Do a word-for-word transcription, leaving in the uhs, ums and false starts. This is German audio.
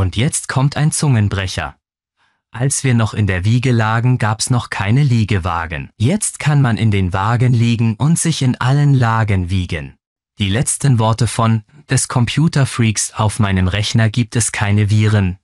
Und jetzt kommt ein Zungenbrecher. Als wir noch in der Wiege lagen, gab's noch keine Liegewagen. Jetzt kann man in den Wagen liegen und sich in allen Lagen wiegen. Die letzten Worte von des Computerfreaks: Auf meinem Rechner gibt es keine Viren.